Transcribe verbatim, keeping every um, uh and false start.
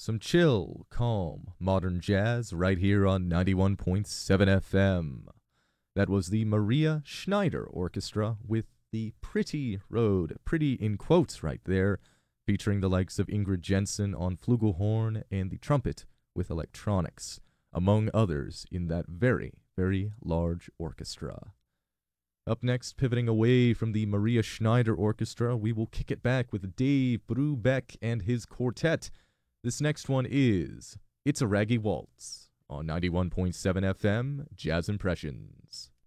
Some chill, calm, modern jazz right here on ninety-one point seven F M. That was the Maria Schneider Orchestra with the Pretty Road, pretty in quotes right there, featuring the likes of Ingrid Jensen on flugelhorn and the trumpet with electronics, among others in that very, very large orchestra. Up next, pivoting away from the Maria Schneider Orchestra, we will kick it back with Dave Brubeck and his quartet. This next one is It's a Raggy Waltz on ninety-one point seven F M, Jazz Impressions.